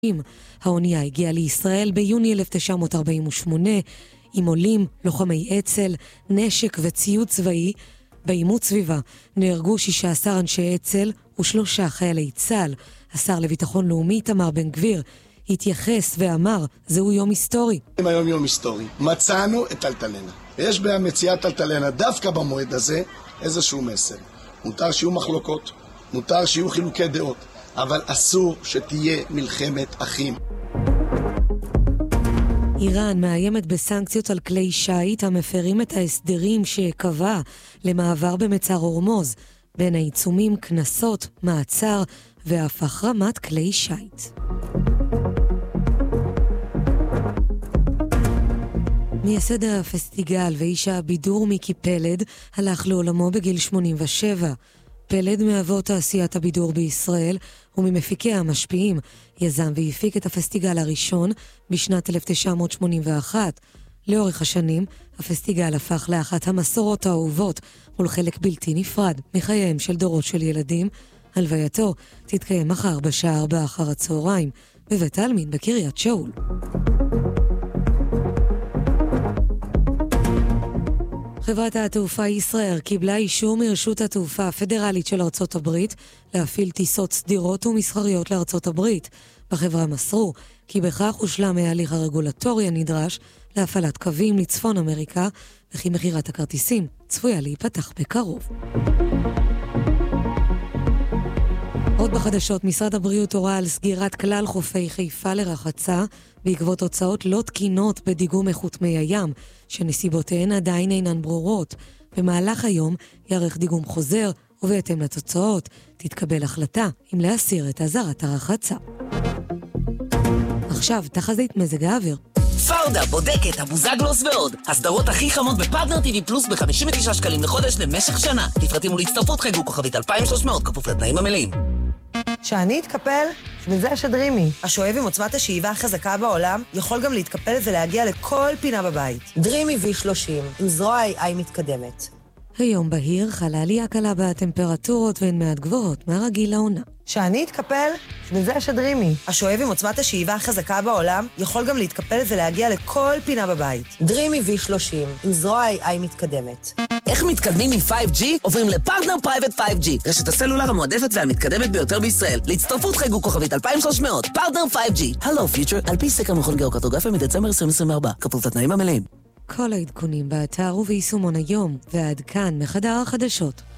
האונייה הגיעה לישראל ביוני 1948 עם עולים, לוחמי אצ"ל, נשק וציוד צבאי. בעימות סביבה נהרגו 16 אנשי אצ"ל ו3 חיילי צה"ל. השר לביטחון לאומי איתמר בן גביר התייחס ואמר, זהו יום היסטורי. היום יום היסטורי. מצאנו את טלטלנה. יש במציאת טלטלנה דווקא במועד הזה איזשהו מסר. מותר שיהיו מחלוקות, מותר שיהיו חילוקי דעות, אבל אסור שתהיה מלחמת אחים. איראן מאיימת בסנקציות על כלי שיט המפרים את ההסדרים שקבע למעבר במצר הורמוז. בין העיצומים, כנסות, מעצר ואף החרמת כלי שיט. מייסד הפסטיגל ואיש הבידור מיקי פלד הלך לעולמו בגיל 87. פלד מאבות תעשיית הבידור בישראל וממפיקי המשפיעים. יזם והפיק את הפסטיגל הראשון בשנת 1981. לאורך השנים, הפסטיגל הפך לאחת המסורות האהובות ולחלק בלתי נפרד מחייהם של דורות של ילדים. הלווייתו תתקיים מחר בשעה 4 אחר הצהריים בבית העלמין בקריית שאול. חברת התעופה ישראייר קיבלה אישור מרשות התעופה הפדרלית של ארצות הברית להפעיל טיסות סדירות ומסחריות לארצות הברית. בחברה מסרו כי בכך הושלם ההליך הרגולטורי הנדרש להפעלת קווים לצפון אמריקה, וכי מחירת הכרטיסים צפויה להיפתח בקרוב. עוד בחדשות, משרד הבריאות הורה על סגירת כלל חופי חיפה לרחצה בעקבות הוצאות לא תקינות בדיגום איכות מי הים, שנסיבותיהן עדיין אינן ברורות. במהלך היום יערך דיגום חוזר, ובהתאם לתוצאות תתקבל החלטה אם להסיר את אזהרת הרחצה. עכשיו, תחזית מזג האוויר. פאודה, בודקת, הבוזגלוס ועוד. הסדרות הכי חמות בפרטנר TV פלוס ב-59 שקלים לחודש למשך שנה. לפרטים ולהצטרפות חייגו כוכבית 2300 כפוף לתנאים המלאים. שאני אתקפל, וזה השדרימי. השואב עם עוצמת השאיבה החזקה בעולם יכול גם להתקפל ולהגיע לכל פינה בבית. דרימי V30, עם זרוע AI מתקדמת. היום בהיר חלה עלייה קלה בטמפרטורות והן מעט גבוהות מהרגיל לעונה. שאני אתקפל, וזה השדרימי. השואב עם עוצמת השאיבה החזקה בעולם יכול גם להתקפל ולהגיע לכל פינה בבית. דרימי V30, עם זרוע AI מתקדמת. איך מתקדמים מ-5G? עוברים לפרטנר פרייבט 5G, רשת הסלולר המועדפת והמתקדמת ביותר בישראל. להצטרפות חייגו כוכבית 2300, פרטנר 5G. הלו פיצ'ר, על פי סקר מכון גיאוקרטוגרפיה מדצמבר 2024, כפוף לתנאים המלאים. כל העדכונים באתר וביישומון היום, ועד כאן מחדר החדשות.